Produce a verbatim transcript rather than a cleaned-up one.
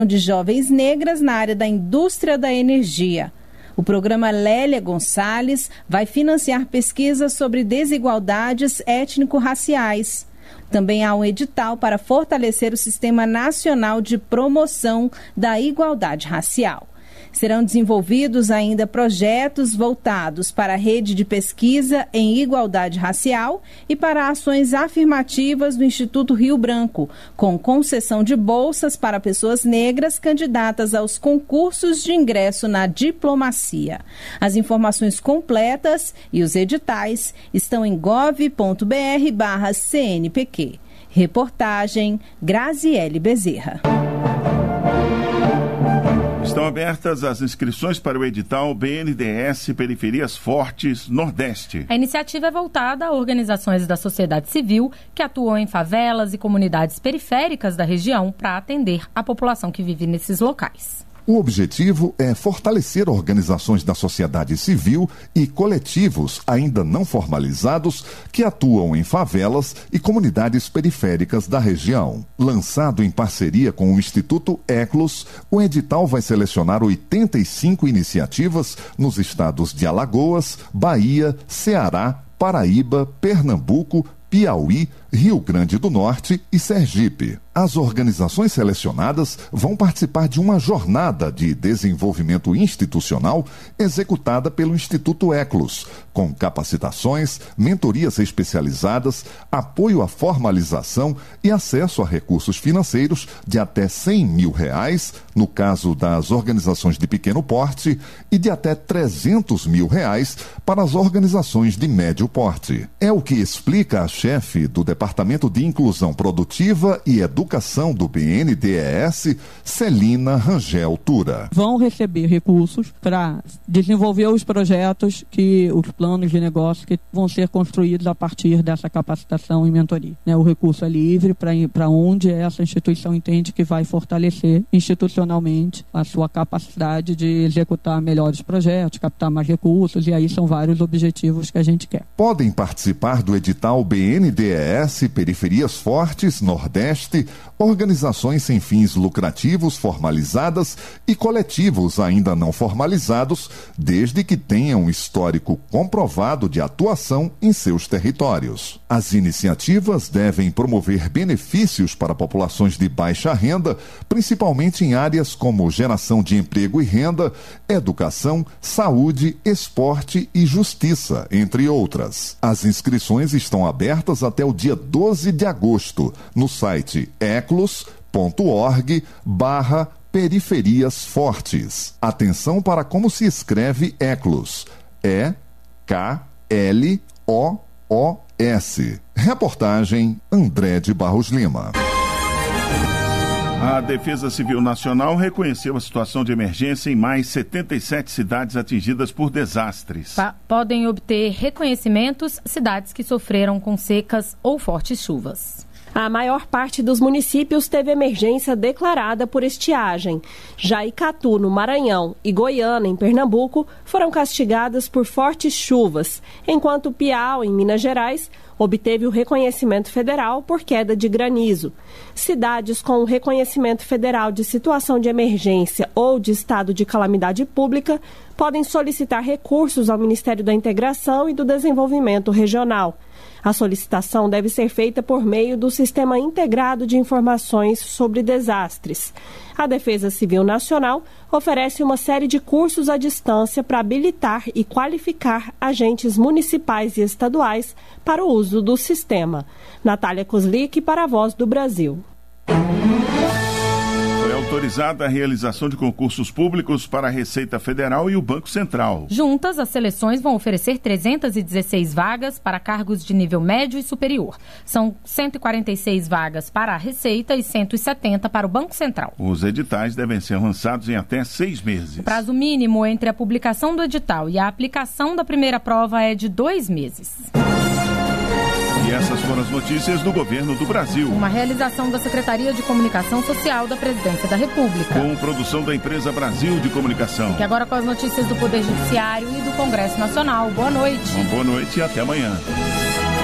de jovens negras na área da indústria da energia. O programa Lélia Gonçalves vai financiar pesquisas sobre desigualdades étnico-raciais. Também há um edital para fortalecer o Sistema Nacional de Promoção da Igualdade Racial. Serão desenvolvidos ainda projetos voltados para a rede de pesquisa em igualdade racial e para ações afirmativas do Instituto Rio Branco, com concessão de bolsas para pessoas negras candidatas aos concursos de ingresso na diplomacia. As informações completas e os editais estão em gov.br barra CNPq. Reportagem Graziele Bezerra. Estão abertas as inscrições para o edital B N D E S Periferias Fortes Nordeste. A iniciativa é voltada a organizações da sociedade civil que atuam em favelas e comunidades periféricas da região para atender a população que vive nesses locais. O objetivo é fortalecer organizações da sociedade civil e coletivos ainda não formalizados que atuam em favelas e comunidades periféricas da região. Lançado em parceria com o Instituto Eclos, o edital vai selecionar oitenta e cinco iniciativas nos estados de Alagoas, Bahia, Ceará, Paraíba, Pernambuco, Piauí, Rio Grande do Norte e Sergipe. As organizações selecionadas vão participar de uma jornada de desenvolvimento institucional executada pelo Instituto Eclos, com capacitações, mentorias especializadas, apoio à formalização e acesso a recursos financeiros de até cem mil reais, no caso das organizações de pequeno porte, e de até trezentos mil reais para as organizações de médio porte. É o que explica a chefe do Departamento de Inclusão Produtiva e Educação do B N D E S, Celina Rangel Tura. Vão receber recursos para desenvolver os projetos, que os planos de negócio que vão ser construídos a partir dessa capacitação e mentoria. Né, o recurso é livre para onde essa instituição entende que vai fortalecer institucionalmente a sua capacidade de executar melhores projetos, captar mais recursos, e aí são vários objetivos que a gente quer. Podem participar do edital B N D E S Periferias Fortes Nordeste organizações sem fins lucrativos formalizadas e coletivos ainda não formalizados, desde que tenham um histórico comprovado de atuação em seus territórios. As iniciativas devem promover benefícios para populações de baixa renda, principalmente em áreas como geração de emprego e renda, educação, saúde, esporte e justiça, entre outras. As inscrições estão abertas até o dia doze de agosto, no site eclos ponto org barra periferias fortes. Atenção para como se escreve Eclos. E K L O O S. Reportagem André de Barros Lima. A Defesa Civil Nacional reconheceu a situação de emergência em mais setenta e sete cidades atingidas por desastres. Pa- podem obter reconhecimentos cidades que sofreram com secas ou fortes chuvas. A maior parte dos municípios teve emergência declarada por estiagem. Já Icatu, no Maranhão, e Goiânia, em Pernambuco, foram castigadas por fortes chuvas, enquanto Piau, em Minas Gerais, obteve o reconhecimento federal por queda de granizo. Cidades com o reconhecimento federal de situação de emergência ou de estado de calamidade pública podem solicitar recursos ao Ministério da Integração e do Desenvolvimento Regional. A solicitação deve ser feita por meio do Sistema Integrado de Informações sobre Desastres. A Defesa Civil Nacional oferece uma série de cursos à distância para habilitar e qualificar agentes municipais e estaduais para o uso do sistema. Natália Kozlik, para a Voz do Brasil. Foi autorizada a realização de concursos públicos para a Receita Federal e o Banco Central. Juntas, as seleções vão oferecer trezentas e dezesseis vagas para cargos de nível médio e superior. São cento e quarenta e seis vagas para a Receita e cento e setenta para o Banco Central. Os editais devem ser lançados em até seis meses. O prazo mínimo entre a publicação do edital e a aplicação da primeira prova é de dois meses. E essas foram as notícias do Governo do Brasil. Uma realização da Secretaria de Comunicação Social da Presidência da República. Com produção da empresa Brasil de Comunicação. E agora com as notícias do Poder Judiciário e do Congresso Nacional. Boa noite. Uma boa noite e até amanhã.